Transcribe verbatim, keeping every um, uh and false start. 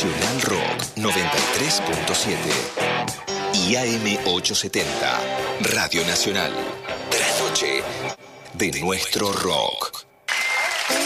Nacional Rock noventa y tres punto siete y A M ochocientos setenta, Radio Nacional. De la noche de nuestro rock.